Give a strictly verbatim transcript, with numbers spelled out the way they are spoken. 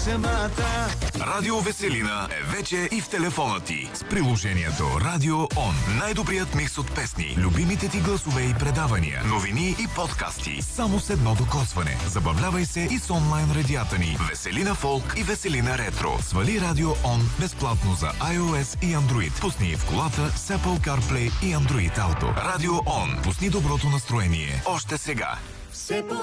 самата. Радио Веселина е вече и в телефона ти. С приложението Радио Он. Най-добрият микс от песни, любимите ти гласове и предавания, новини и подкасти. Само с едно докосване. Забавлявай се и с онлайн радията ни. Веселина Фолк и Веселина Ретро. Свали Радио Он безплатно за iOS и Android. Пусни в колата с Apple CarPlay и Android Auto. Радио Он. Пусни доброто настроение. Още сега. Все